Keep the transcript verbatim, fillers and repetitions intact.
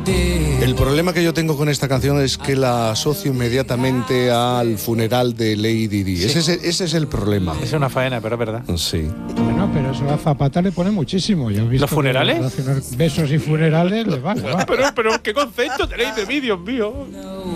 El problema que yo tengo con esta canción es que la asocio inmediatamente al funeral de Lady Di. Sí. Ese, es, ese es el problema. Es una faena, pero es verdad. Sí. Bueno, pero eso a Zapata le pone muchísimo. Yo he visto ¿Los funerales? relacionar besos y funerales le van. pero, pero, ¿qué concepto tenéis de mí, Dios mío?